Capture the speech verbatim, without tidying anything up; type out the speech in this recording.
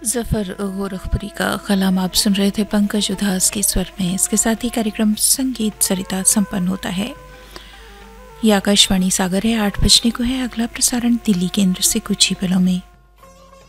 जफ़र गोरखपुरी का कलाम आप सुन रहे थे पंकज उधास के स्वर में। इसके साथ ही कार्यक्रम संगीत सरिता संपन्न होता है। ये आकाशवाणी सागर है। आठ बजने को है अगला प्रसारण दिल्ली केंद्र से कुछ ही पलों में।